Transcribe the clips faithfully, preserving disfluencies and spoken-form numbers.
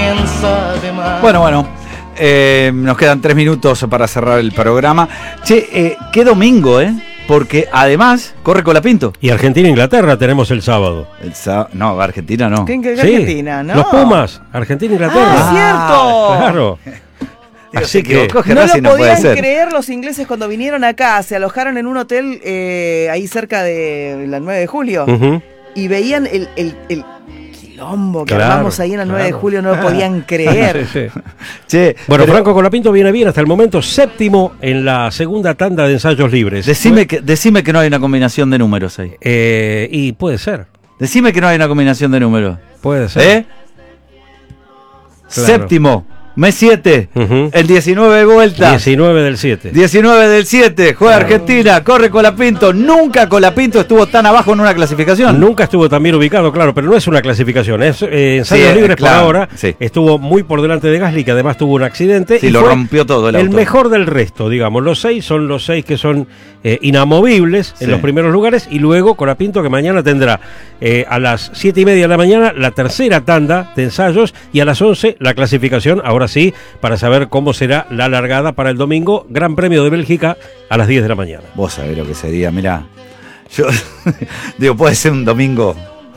quién sabe más. Bueno, bueno. Eh, nos quedan tres minutos para cerrar el programa. Che, eh, qué domingo, ¿eh? Porque además corre Colapinto. Y Argentina-Inglaterra tenemos el sábado. El sá... No, Argentina no. ¿Qué, qué, qué Sí, Argentina? ¿No? Los Pumas, Argentina-Inglaterra. Ah, cierto. Claro. Digo, Así se que equivocó, No Gerasi, lo no puede podían ser. creer los ingleses cuando vinieron acá. Se alojaron en un hotel eh, ahí cerca de la nueve de julio. uh-huh. Y veían el, el, el quilombo que Claro, armamos ahí en la nueve de claro. julio. No lo podían creer. Sí, sí. Che, Bueno, pero Franco Colapinto viene bien hasta el momento, séptimo en la segunda tanda de ensayos libres. decime que, decime que no hay una combinación de números ahí. Eh, y puede ser, Decime que no hay una combinación de números. puede ser. ¿Eh? Claro. Séptimo, mes siete, Ujú. el diecinueve de vuelta. diecinueve del siete. diecinueve del siete, juega Claro. Argentina, corre Colapinto. Nunca Colapinto estuvo tan abajo en una clasificación. Nunca estuvo tan bien ubicado, claro, pero no es una clasificación, es eh, ensayos Sí, eh, libres claro, por ahora. sí. Estuvo muy por delante de Gasly, que además tuvo un accidente. Sí, y lo fue rompió todo el el auto. mejor del resto, digamos. Los seis son los seis que son eh, inamovibles en Sí. los primeros lugares. Y luego Colapinto, que mañana tendrá eh, a las siete y media de la mañana la tercera tanda de ensayos y a las once la clasificación, ahora sí, para saber cómo será la largada para el domingo. Gran Premio de Bélgica a las diez de la mañana. Vos sabés lo que sería, mirá. Yo digo, puede ser un domingo.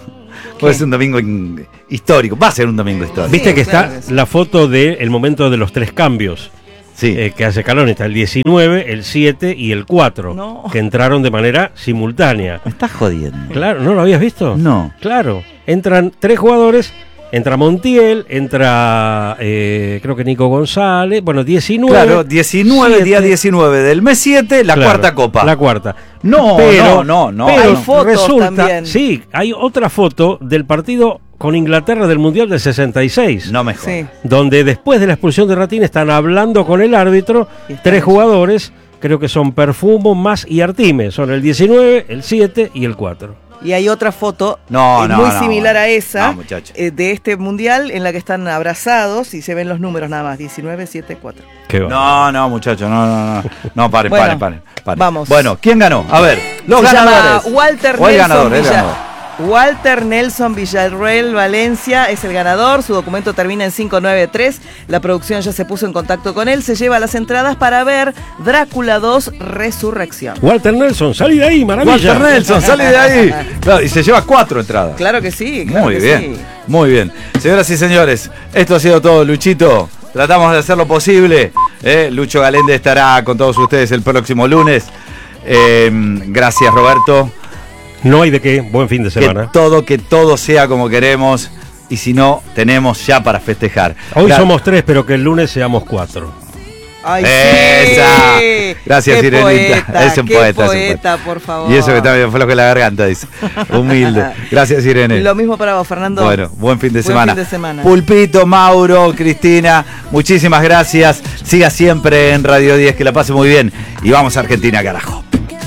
Puede ser un domingo in- histórico. Va a ser un domingo histórico. Viste Sí, que claro está que sí. la foto del momento de los tres cambios. Sí. Eh, que hace Calón, está el diecinueve, el siete y el cuatro, No. que entraron de manera simultánea. Me estás jodiendo. Claro, ¿no lo habías visto? No. Claro, entran tres jugadores, entra Montiel, entra eh, creo que Nico González, bueno, diecinueve. Claro, diecinueve, siete. día diecinueve del mes siete, la Claro, cuarta copa. La cuarta. No, Pero- no, no, no. Pero Hay fotos resulta, también. sí, hay otra foto del partido con Inglaterra del Mundial del sesenta y seis. No me jodas. Sí. Donde después de la expulsión de Ratín están hablando con el árbitro, Y están tres ellos. jugadores, creo que son Perfumo, Más y Artime, son el diecinueve, el siete y el cuatro. Y hay otra foto No, eh, no, muy no, similar bueno. a esa No, muchacho. eh, de este mundial en la que están abrazados y se ven los números nada más, diecinueve, siete, cuatro. Qué va. No, no, muchachos, no, no, no. No, paren, Bueno, paren, paren, paren. vamos. Bueno, ¿quién ganó? A ver, los Se ganadores. llama Walter O el Nelson ganador, el Villa- ganador. Walter Nelson Villarreal Valencia es el ganador, su documento termina en cinco nueve tres, la producción ya se puso en contacto con él, se lleva las entradas para ver Drácula dos Resurrección. Walter Nelson, salí de ahí, maravilla. Walter Nelson, sale de ahí. Claro, y se lleva cuatro entradas. Claro que sí, claro Muy que bien, sí. muy bien. Señoras y señores, esto ha sido todo, Luchito. Tratamos de hacer lo posible. ¿eh? Lucho Galende estará con todos ustedes el próximo lunes. Eh, gracias, Roberto. No hay de qué, buen fin de Que semana. todo, que todo sea como queremos. Y si no, tenemos ya para festejar. Hoy Gra- somos tres, pero que el lunes seamos cuatro. Ay, Esa. sí. Gracias, Qué Irenita. poeta, Es un qué poeta, es un poeta, por favor. Y eso que está bien flojo en la garganta, dice. Humilde. Gracias, Irene. Lo mismo para vos, Fernando. Bueno, buen fin de Buen semana. fin de semana. Pulpito, Mauro, Cristina, muchísimas gracias. Siga siempre en Radio diez, que la pase muy bien. Y vamos a Argentina, carajo.